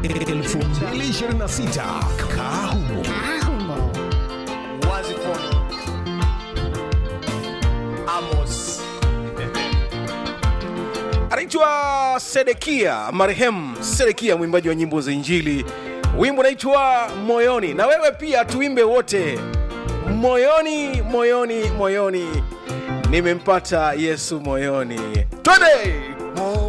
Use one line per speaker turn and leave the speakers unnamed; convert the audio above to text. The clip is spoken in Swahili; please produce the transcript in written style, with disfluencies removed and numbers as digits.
2026 Kahumo.
Wazi for Amos.
Anaitwa Sedekia, marehemu Sedekia, mwimbaji wa nyimbo za Injili. Wimbo unaitwa Moyoni. Na wewe pia tuimbe wote. Moyoni, moyoni, moyoni. Nimempata Yesu moyoni. Twende!